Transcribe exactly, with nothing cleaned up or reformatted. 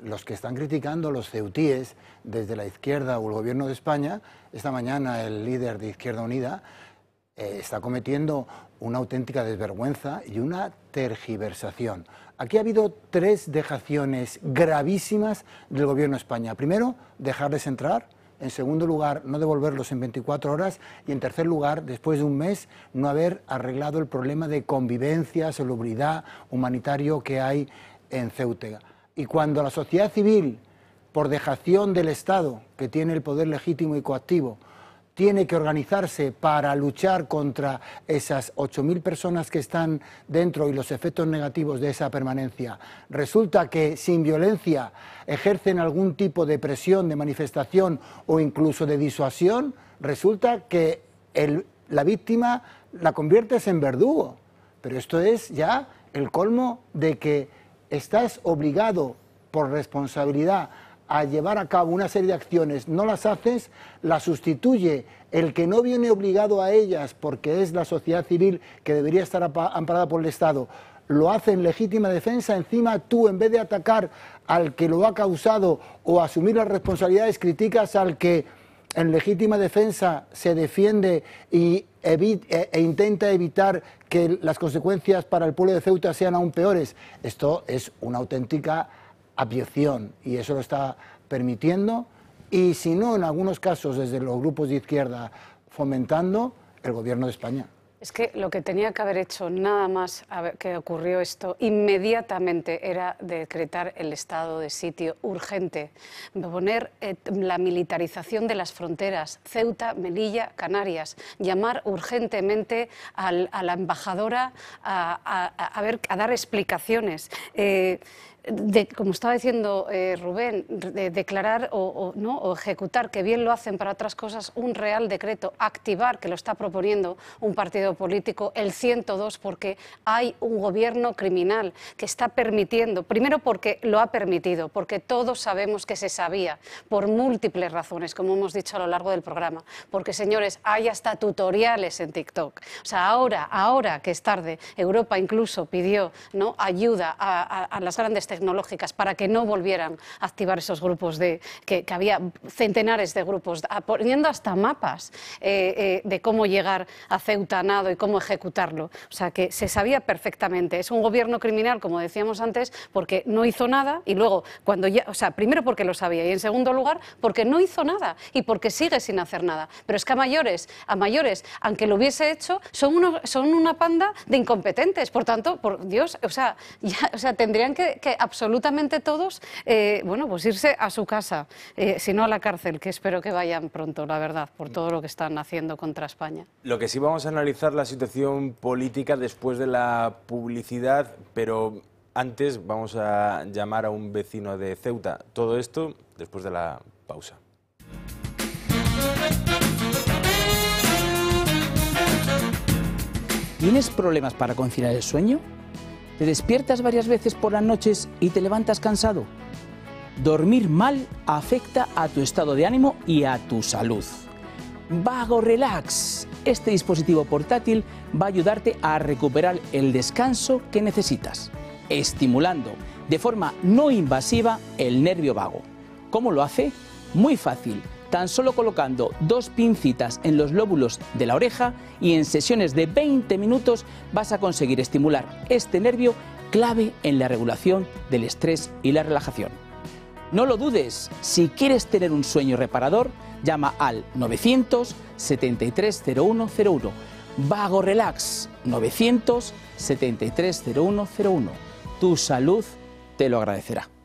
los que están criticando los ceutíes desde la izquierda o el gobierno de España, esta mañana el líder de Izquierda Unida eh, está cometiendo una auténtica desvergüenza y una tergiversación. Aquí ha habido tres dejaciones gravísimas del gobierno de España. Primero, dejarles entrar. En segundo lugar, no devolverlos en veinticuatro horas. Y en tercer lugar, después de un mes, no haber arreglado el problema de convivencia, salubridad, humanitario que hay en Ceuta. Y cuando la sociedad civil, por dejación del Estado, que tiene el poder legítimo y coactivo, tiene que organizarse para luchar contra esas ocho mil personas que están dentro y los efectos negativos de esa permanencia, resulta que sin violencia ejercen algún tipo de presión, de manifestación o incluso de disuasión, resulta que el, la víctima la conviertes en verdugo. Pero esto es ya el colmo de que estás obligado por responsabilidad a llevar a cabo una serie de acciones, no las haces, las sustituye el que no viene obligado a ellas porque es la sociedad civil que debería estar amparada por el Estado, lo hace en legítima defensa, encima tú en vez de atacar al que lo ha causado o asumir las responsabilidades, criticas al que en legítima defensa se defiende y evita, e, e intenta evitar que las consecuencias para el pueblo de Ceuta sean aún peores. Esto es una auténtica abyección y eso lo está permitiendo y si no en algunos casos desde los grupos de izquierda fomentando el gobierno de España. Es que lo que tenía que haber hecho nada más que ocurrió esto inmediatamente era decretar el estado de sitio urgente, poner eh, la militarización de las fronteras, Ceuta, Melilla, Canarias, llamar urgentemente al, a la embajadora a, a, a, ver, a dar explicaciones. Eh, De, como estaba diciendo eh, Rubén, de declarar o, o, ¿no? o ejecutar, que bien lo hacen para otras cosas, un real decreto, activar, que lo está proponiendo un partido político, el ciento dos, porque hay un gobierno criminal que está permitiendo, primero porque lo ha permitido, porque todos sabemos que se sabía, por múltiples razones, como hemos dicho a lo largo del programa, porque señores, hay hasta tutoriales en TikTok. O sea, ahora, ahora que es tarde, Europa incluso pidió, ¿no? ayuda a, a, a las grandes tecnológicas para que no volvieran a activar esos grupos, de que, que había centenares de grupos, poniendo hasta mapas eh, eh, de cómo llegar a Ceuta a nado y cómo ejecutarlo. O sea, que se sabía perfectamente. Es un gobierno criminal, como decíamos antes, porque no hizo nada y luego, cuando ya, o sea, primero porque lo sabía y en segundo lugar porque no hizo nada y porque sigue sin hacer nada. Pero es que a mayores, a mayores, aunque lo hubiese hecho, son, uno, son una panda de incompetentes. Por tanto, por Dios, o sea, ya, o sea tendrían que, que absolutamente todos, eh, bueno, pues irse a su casa, eh, si no a la cárcel, que espero que vayan pronto, la verdad, por todo lo que están haciendo contra España. Lo que sí vamos a analizar la situación política después de la publicidad, pero antes vamos a llamar a un vecino de Ceuta. Todo esto después de la pausa. ¿Tienes problemas para conciliar el sueño? ¿Te despiertas varias veces por las noches y te levantas cansado? Dormir mal afecta a tu estado de ánimo y a tu salud. Vago Relax. Este dispositivo portátil va a ayudarte a recuperar el descanso que necesitas, estimulando de forma no invasiva el nervio vago. ¿Cómo lo hace? Muy fácil. Tan solo colocando dos pincitas en los lóbulos de la oreja y en sesiones de veinte minutos vas a conseguir estimular este nervio clave en la regulación del estrés y la relajación. No lo dudes, si quieres tener un sueño reparador, llama al novecientos setenta y tres cero uno cero uno. Vago Relax, novecientos setenta y tres cero uno cero uno. Tu salud te lo agradecerá.